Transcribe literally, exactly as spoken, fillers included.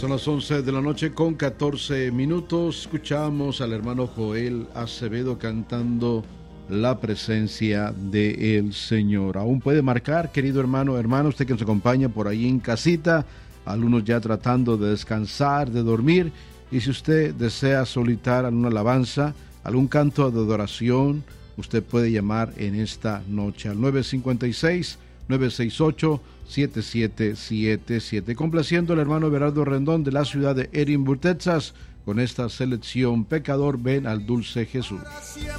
Son las once de la noche con catorce minutos. Escuchamos al hermano Joel Acevedo cantando La presencia del Señor. Aún puede marcar, querido hermano, hermano, usted que nos acompaña por ahí en casita, algunos ya tratando de descansar, de dormir, y si usted desea solicitar alguna alabanza, algún canto de adoración, usted puede llamar en esta noche al nueve cinco seis, nueve seis ocho, siete siete siete siete, complaciendo al hermano Everardo Rendón de la ciudad de Edinburgh, Texas, con esta selección: Pecador, ven al dulce Jesús.